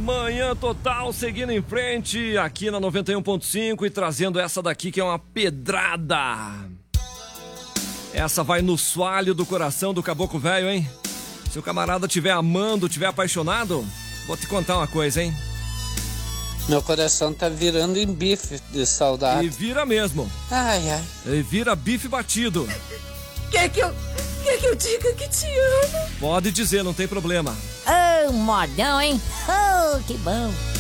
Manhã Total, seguindo em frente aqui na 91.5 e trazendo essa daqui que é uma pedrada. Essa vai no soalho do coração do caboclo velho, hein? Se o camarada tiver amando, tiver apaixonado, vou te contar uma coisa, hein? Meu coração tá virando em bife de saudade. E vira mesmo. Ai, ai. E vira bife batido. Quer que eu diga que te amo? Pode dizer, não tem problema. Oh, modão, hein? Oh, que bom.